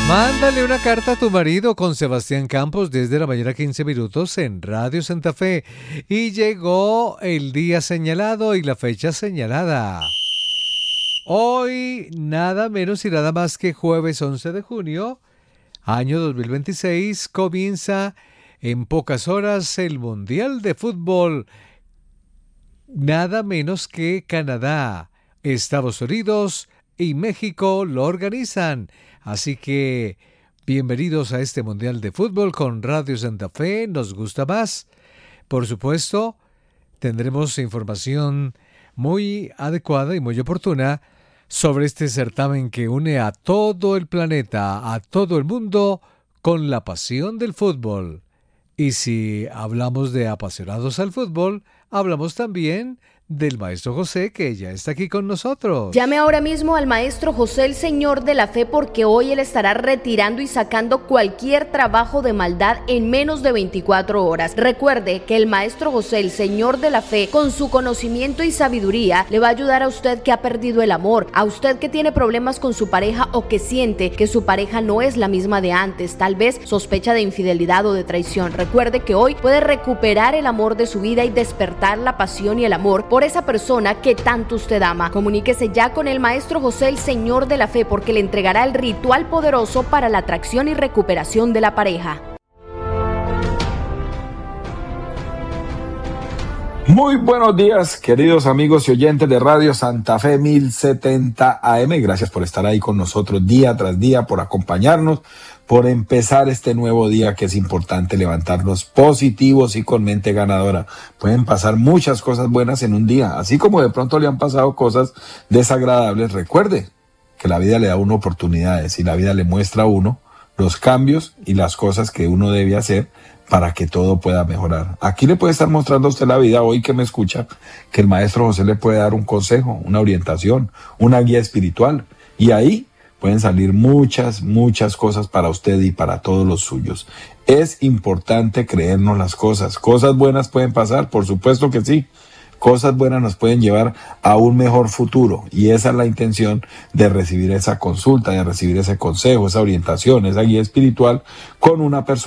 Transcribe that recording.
Mándale una carta a tu marido con Sebastián Campos desde la mañana 15 minutos en Radio Santa Fe. Y llegó el día señalado y la fecha señalada. Hoy nada menos y nada más que jueves 11 de junio, año 2026, comienza en pocas horas el Mundial de Fútbol. Nada menos que Canadá, Estados Unidos y México lo organizan. Así que bienvenidos a este Mundial de Fútbol con Radio Santa Fe. Nos gusta más. Por supuesto, tendremos información muy adecuada y muy oportuna sobre este certamen que une a todo el planeta, a todo el mundo, con la pasión del fútbol. Y si hablamos de apasionados al fútbol, hablamos también del maestro José, que ya está aquí con nosotros. Llame ahora mismo al maestro José, el Señor de la Fe, porque hoy él estará retirando y sacando cualquier trabajo de maldad en menos de 24 horas. Recuerde que el maestro José, el Señor de la Fe, con su conocimiento y sabiduría, le va a ayudar a usted que ha perdido el amor, a usted que tiene problemas con su pareja o que siente que su pareja no es la misma de antes, tal vez sospecha de infidelidad o de traición. Recuerde que hoy puede recuperar el amor de su vida y despertar la pasión y el amor por esa persona que tanto usted ama. Comuníquese ya con el maestro José, el Señor de la Fe, porque le entregará el ritual poderoso para la atracción y recuperación de la pareja. Muy buenos días, queridos amigos y oyentes de Radio Santa Fe 1070 AM. Gracias por estar ahí con nosotros día tras día, por acompañarnos, por empezar este nuevo día, que es importante levantarnos positivos y con mente ganadora. Pueden pasar muchas cosas buenas en un día, así como de pronto le han pasado cosas desagradables. Recuerde que la vida le da a uno oportunidades y la vida le muestra a uno los cambios y las cosas que uno debe hacer para que todo pueda mejorar. Aquí le puede estar mostrando a usted la vida, hoy que me escucha, que el maestro José le puede dar un consejo, una orientación, una guía espiritual, y ahí pueden salir muchas cosas para usted y para todos los suyos. Es importante creernos las cosas. ¿Cosas buenas pueden pasar? Por supuesto que sí. Cosas buenas nos pueden llevar a un mejor futuro, y esa es la intención de recibir esa consulta, de recibir ese consejo, esa orientación, esa guía espiritual con una persona